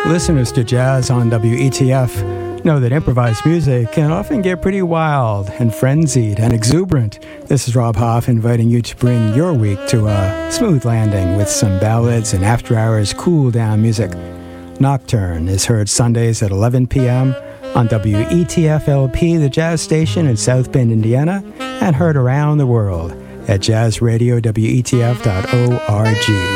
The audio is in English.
Listeners to jazz on WETF know that improvised music can often get pretty wild and frenzied and exuberant. This is Rob Hoff inviting you to bring your week to a smooth landing with some ballads and after-hours cool-down music. Nocturne is heard Sundays at 11 p.m. on WETF-LP, the jazz station in South Bend, Indiana, and heard around the world at jazzradiowetf.org.